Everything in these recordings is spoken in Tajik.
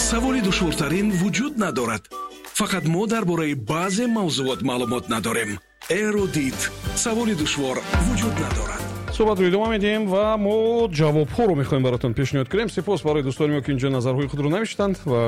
саволи душвортарин вуҷуд надорад. фақат мо дар бораи баъзе мавзуот маълумот надорем. эрудит саволи душвор вуҷуд надорад. суҳбатро идома медиҳем ва мо ҷавобҳоро мехоҳем баротон пешниҳод кунем. сипос барои дӯстони мо ки инҷо назарҳои худро навиштанд ва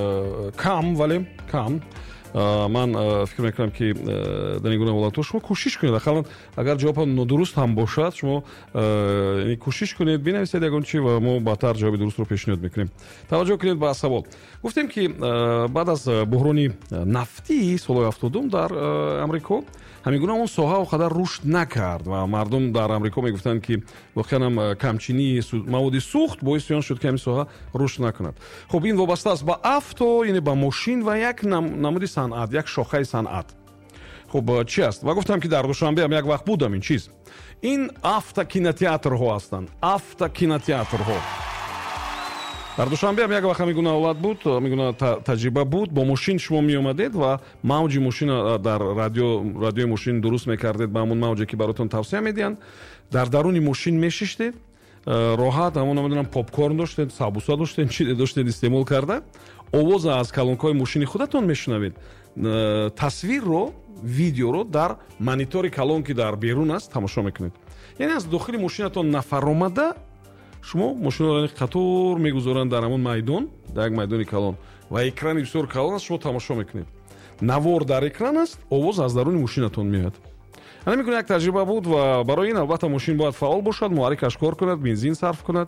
кам ман фикр мекунам ки дар ин гуна ҳолатҳо шумо кӯшиш кунед, ахалан агар ҷавобҳо нодуруст ҳам бошад, шумо кӯшиш кунед бинависед ягон чӣ ва мо баъдтар ҷавоби дурустро пешниҳод мекунем. таваҷҷӯҳ кунед ба савол. гуфтем ки баъд аз буҳрони нафтии солҳои 70 дар амрико ҳамин гуна он соҳа он қадар рушд накард ва мардум дар амрико мегуфтанд ки воқеан камчинии маводи сӯхт боиси он шуд ки ҳамин соҳа рушд накунад. хуб ин вобаста аст ба авто, яъне ба мошин ва як намуди санъат, як шохаи санъат. хуб чӣ аст? ва гуфтам ки дар душанбе ҳам як вақт будам ин чиз. ин автокинотеатрҳо ҳастанд. Автокинотеатрҳо дар душанбе ҳам як вақт ҳамин гуна ҳолат буд, ҳамин гуна таҷриба буд. Бо мошин шумо меомадед ва мавҷи мошина дар радиои мошин дуруст мекардед ба ҳамон мавҷе ки баротон тавсия медиҳанд. дар даруни мошин мешиштед, роҳат ҳамон намедонам попкорн доштед, сабуса доштед, чӣ доштед истеъмол карда, овоз аз калонкаҳои мошини худатон мешунавед. Тасвирро, видеоро дар монитори калон ки дар берун аст тамошо мекунед. яъне аз дохили мошинатон нафар омада шумо мошинаро қатор мегузоранд дар ҳамон майдон, дар як майдони калон ва экрани бисёр калон аст, шумо тамошо мекунед. Навор дар экран аст, овоз аз даруни мошинатон меояд. ана мекунем як таҷриба буд ва барои ин албатта мошин бояд фаъол бошад, муҳаррикаш кор кунад, бензин сарф кунад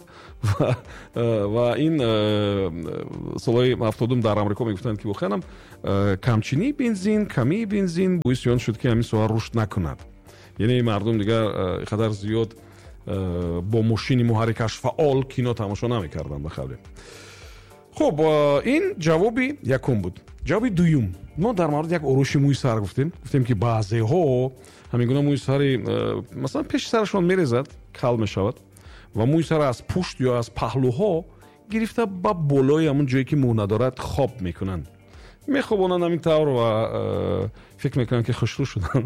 ва ин солҳои 70 дар амрико мегуфтанд ки воқеан камчинии бензин, камии бензин боиси он шуд ки ҳамин соҳа рушд накунад. яъне мардум дигар қадар зиёд бо мошини муҳаррикаш фаъол кино тамошо намекарданд ба қавле. хуб ин ҷавоби якум буд. ҷавоби дуюм, мо дар мавриди як ороиши мӯи сар гуфтем ки баъзеҳо ҳамин гуна мӯи сари масалан пеши сарашон мерезад, кал мешавад ва мӯи сар аз пушт ё аз паҳлӯҳо гирифта ба болои ҳамон ҷое ки мӯ надорад хоб мекунанд. мехобонанд ҳамин тавр ва фикр мекунанд ки хушрӯ шуданд.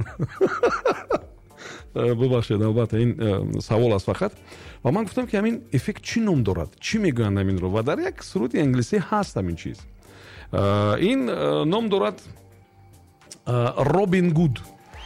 бубахшед, албатта ин савол аст фақат. ва ман гуфтам ки ҳамин эффект чӣ ном дорад, чӣ мегӯянд ҳаминро ва дар як суруди англисӣ ҳаст ҳамин чиз. ин ном дорад Робин Гуд.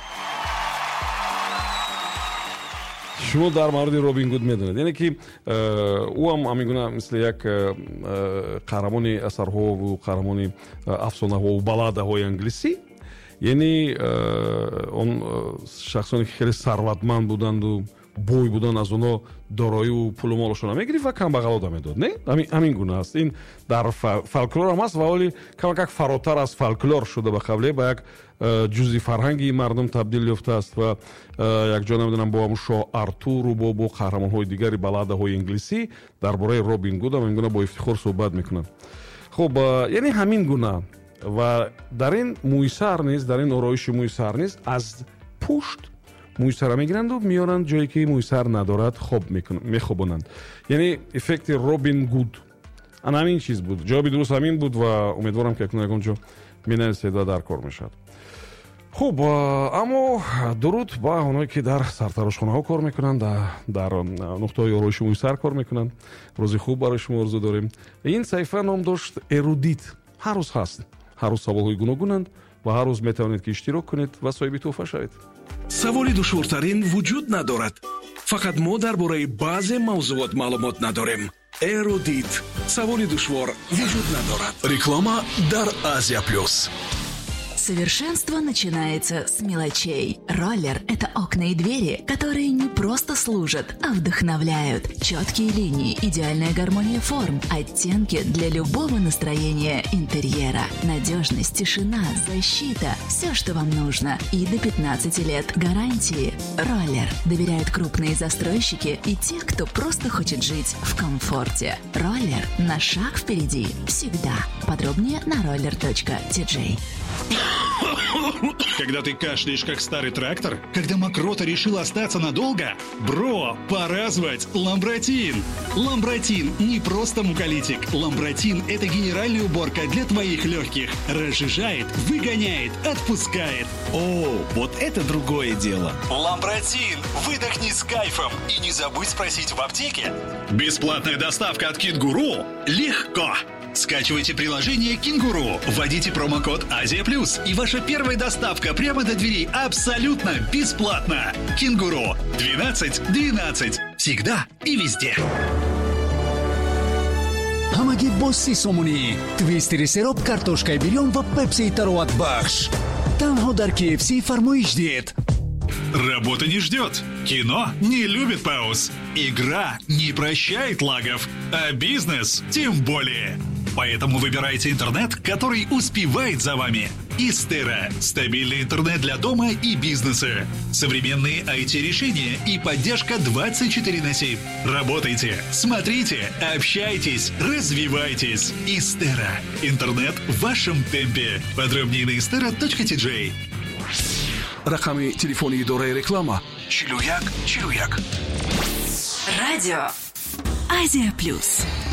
шумо дар мавриди Робин Гуд медонед, яъне ки ӯ ҳам ҳамин гуна мисли як қаҳрамони асарҳову қаҳрамони афсонаҳову балладаҳои англисӣ, яъне он шахсоне ки хеле сарватманд буданду бой будан, аз онҳо дороиву пулу молошона мегирифт ва камбағалода медод. Не, ҳамин гуна аст. ин дар фолклор ҳам аст ва оли камакак фаротар аз фолклор шуда ба қавле ба як ҷузъи фарҳанги мардум табдил ёфтааст ва якҷо намедонам бо ҳамун шоҳ Артуру бо қаҳрамонҳои дигари балладаҳои инглисӣ дар бораи Робин Гуд ҳамин гуна бо ифтихор суҳбат мекунанд. хуб яъне ҳамин гуна ва дар ин мӯйсар низ, дар ин ороиши мӯйсар низ аз пушт мӯйсара мегиранду меоранд ҷое ки мӯйсар надорад, хоб мехобонанд. яъне эффекти Робин Гуд. ана ҳамин чиз буд. ҷавоби дуруст ҳамин буд ва умедворам ки акнун ягон ҷо менависед ва дар кор мешавад. хуб аммо дуруд ба онҳое ки дар сартарошхонаҳо кор мекунанд, дар нуқтаҳои ороиши мӯйсар кор мекунанд. рӯзи хуб барои шумо орзу дорем. ин саҳифа ном дошт эрудит. ҳар рӯз ҳаст, ҳар рӯз саволҳои гуногунанд ва ҳар рӯз метавонед ки иштирок кунед ва соҳиби туҳфа шавед. саволи душвортарин вуҷуд надорад. фақат мо дар бораи баъзе мавзуот маълумот надорем. эрудит саволи душвор вуҷуд надорад. реклама дар Азия Плюс. Совершенство начинается с мелочей. Роллер – это окна и двери, которые не просто служат, а вдохновляют. Четкие линии, идеальная гармония форм, оттенки для любого настроения интерьера. Надежность, тишина, защита – все, что вам нужно. И до 15 лет гарантии. Роллер доверяют крупные застройщики и те, кто просто хочет жить в комфорте. Роллер – на шаг впереди. Всегда. Подробнее на roller.tj. Когда ты кашляешь, как старый трактор? Когда мокрота решила остаться надолго? Бро, пора звать Ламбротин! Ламбротин не просто муколитик. Ламбротин – это генеральная уборка для твоих легких. Разжижает, выгоняет, отпускает. О, вот это другое дело. Ламбротин! Выдохни с кайфом. И не забудь спросить в аптеке. Бесплатная доставка от Кит Гуру? Легко! Скачивайте приложение «Кенгуру», вводите промокод «Азия Плюс», и ваша первая доставка прямо до двери абсолютно бесплатно. «Кенгуру» 1212. Всегда и везде. ҳамаги босси сомунӣ, твистери сироп, картошкаи бирён ва пепси тароват бахш. Танҳо дар KFC фармоиш диет. Работа не ждет, кино не любит пауз, игра не прощает лагов, а бизнес тем более. Поэтому выбирайте интернет, который успевает за вами. Истера – стабильный интернет для дома и бизнеса. Современные IT-решения и поддержка 24/7. Работайте, смотрите, общайтесь, развивайтесь. Истера – интернет в вашем темпе. Подробнее на istera.tj. рақами телефони идораи реклама 41 41. Радио Азия Плюс.